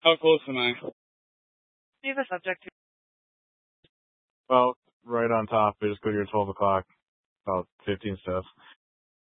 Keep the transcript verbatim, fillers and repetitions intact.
How close am I? See the subject. Well, right on top. I just go to your twelve o'clock, about fifteen steps.